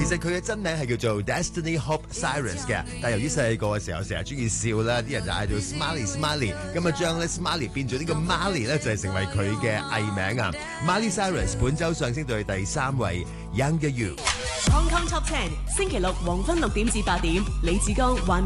其實佢嘅真名係叫做 Destiny Hope Cyrus 嘅，但係由於細個嘅時候成日中意笑啦，啲人就嗌做 Smiley，咁啊將咧 Smiley 變咗呢個 Marley 咧就係成為佢嘅藝名啊。Miley Cyrus 本周上升到第3位 Younger You。 Hong Kong Top 10，星期六黃昏6點至8點，李志剛